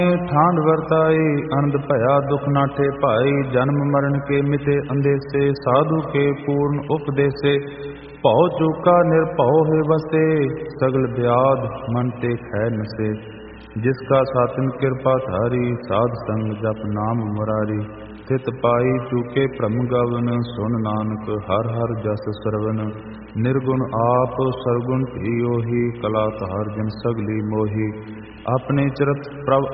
ਠਾਂਡ ਵਰਤਾਈ ਅਨੰਦ ਭਇਆ ਦੁਖ ਨਾਠੇ ਭਾਈ। ਜਨਮ ਮਰਨ ਕੇ ਮਿਤੇ ਅੰਦੇਸੇ ਸਾਧੂ ਕੇ ਪੂਰਨ ਉਪਦੇਸੇ। ਭਉ ਚੂਕਾ ਨਿਰਭਉ ਹੈ ਵਸੇ ਸਗਲ ਬਿਆਦ ਮਨ ਤੇ ਖੈ ਨਸੇ। ਜਿਸ ਕਾ ਸਾਤਨ ਕਿਰਪਾ ਧਾਰੀ ਸਾਧ ਸੰਗ ਜਪ ਨਾਮ ਮੁਰਾਰੀ। ਤਿਤ ਪਾਈ ਚੂਕੇ ਭ੍ਰਮ ਗਵਨ ਸੁਨ ਨਾਨਕ ਹਰ ਹਰ ਜਸ ਸਰਵਨ। ਨਿਰਗੁਣ ਆਪ ਸਰਗੁਣ ਭੀ ਉਹੀ ਕਲਾ ਧਾਰ ਜਨ ਸਗਲੀ ਮੋਹੀ। ਆਪਣੇ ਚਰਤ ਪ੍ਰਭ